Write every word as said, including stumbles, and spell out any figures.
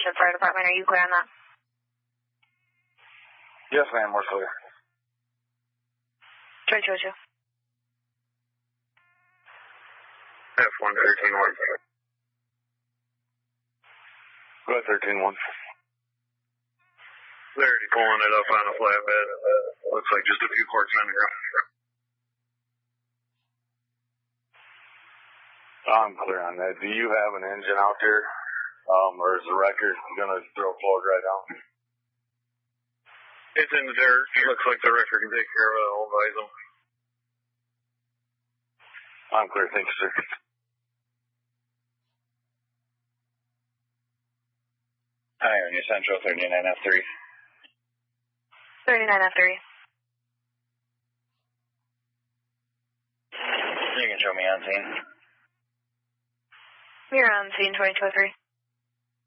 Township Fire Department. Are you clear on that? Yes, ma'am, we're clear. Troy Chocho. F one thirteen one. Go ahead, thirteen one. They're already pulling it up on a flatbed. Looks like just a few quarts on the ground. I'm clear on that. Do you have an engine out there, um, or is the record going to throw forward right now? It's in the dirt. It looks like the record can take care of it. I'll advise them. I'm clear. Thank you, sir. Ionia Central, thirty-nine F three. thirty-nine F three. You can show me on scene. You're on scene twenty-two oh three.